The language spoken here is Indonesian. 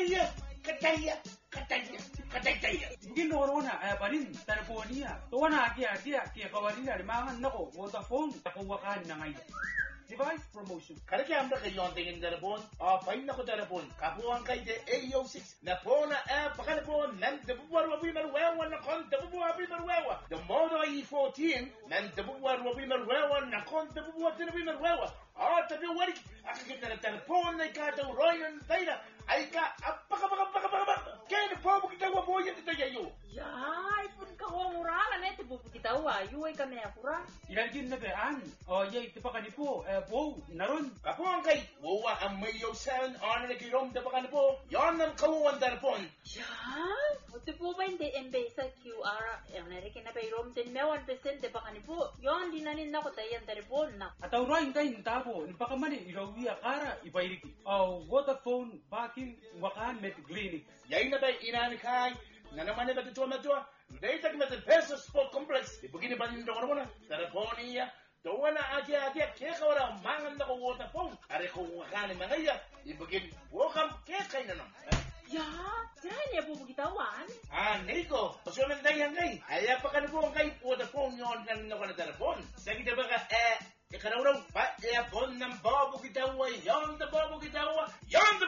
Kataya. Mungkin orang pa rin teleponia. Tuwa na kia kawarin na limangan nako Vodafone takuwakan na ngayon. Device promotion. Kaya amda kayo ang tingin telepon, pain na ko telepon, kapuang kay de AO6, na po na pakalephone, nan dabubuar wabi marwewa na kon dabubuar wabi marwewa. The Moto E14, nan dabubuar wabi marwewa na kon dabubuar wabi marwewa. Tabi warik, akakit na telepon na ikataw royan tayo, ay ka, kaya na po kita waboyan ito yayo. Yay, pun ka nguralan eh, tibo kita wa, yuay kami akura. Ilalgin na bean, yay tipakan po, po, naron. Kapuang kay, wawa ang mayo sound, na nagirom dapakan po, yan ang kawuan telepon. Yan, buti po ba hindi embesa QR, ang narikin na pa irom din mewan presente pa kanipo, yan dinanin na ko tayo ang telepon na. At aurain tayo tabo, nipakamani irawi akara ipairiki. Vodafone baking wakan met clinic. Yain na tayo inanikay, na naman na ito matua, dahil tayo met Peso Sport Complex, ibugin ba nito ko na, telefoniya, doon na kaya kaya wala mangan na ko Vodafone, are kung wakanin mga iya, ibugin, wakam kaya kayo na naman. Ya, saan niya po bukitawan? Nico, pasunan tayo ngay, ay pa ka na po kay Vodafone yun na ko na telefon. Sabi na ba ka, ikaraw pa, phone ng babo kitawa, yon the babo kitawa, yon the